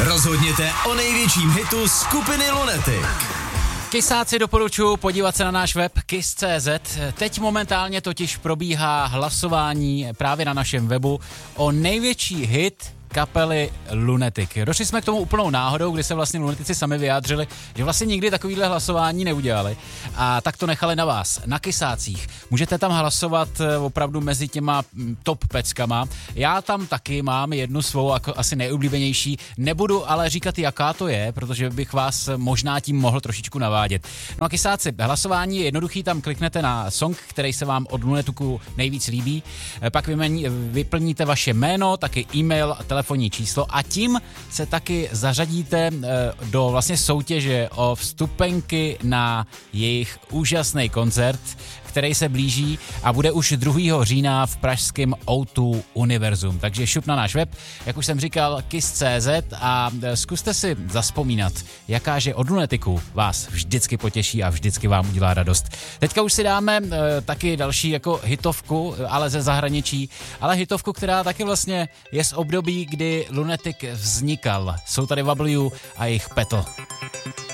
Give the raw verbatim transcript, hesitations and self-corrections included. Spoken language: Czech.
Rozhodněte o největším hitu skupiny Lunatic. Kysáci, doporučuji podívat se na náš web kiss tečka cé zet. Teď momentálně totiž probíhá hlasování právě na našem webu o největší hit kapely Lunatic. Došli jsme k tomu úplnou náhodou, kdy se vlastně Lunatici sami vyjádřili, že vlastně nikdy takovýhle hlasování neudělali a tak to nechali na vás, na Kysácích. Můžete tam hlasovat opravdu mezi těma top peckama. Já tam taky mám jednu svou jako asi nejoblíbenější, nebudu ale říkat, jaká to je, protože bych vás možná tím mohl trošičku navádět. No a Kysáci, hlasování je jednoduchý, tam kliknete na song, který se vám od Lunaticu nejvíc líbí, pak vymení, vyplníte vaše jméno, taky e-mail a telefonní číslo a tím se taky zařadíte do vlastně soutěže o vstupenky na jejich úžasný koncert, který se blíží a bude už druhého října v pražském ó dva Univerzum. Takže šup na náš web, jak už jsem říkal, kiss tečka cé zet a zkuste si zazpomínat, jakáže od Lunaticu vás vždycky potěší a vždycky vám udělá radost. Teďka už si dáme e, taky další jako hitovku, ale ze zahraničí, ale hitovku, která taky vlastně je z období, kdy Lunatic vznikal. Jsou tady W a jejich Petal.